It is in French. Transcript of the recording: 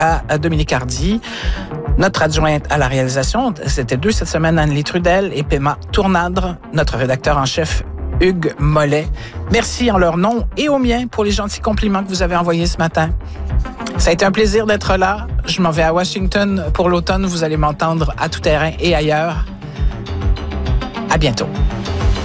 à Dominique Hardy. Notre adjointe à la réalisation, c'était 2 cette semaine, Anne-Lie Trudel et Pema Tournadre. Notre rédacteur en chef, Hugues Mollet. Merci en leur nom et au mien pour les gentils compliments que vous avez envoyés ce matin. Ça a été un plaisir d'être là. Je m'en vais à Washington pour l'automne. Vous allez m'entendre à tout terrain et ailleurs. À bientôt.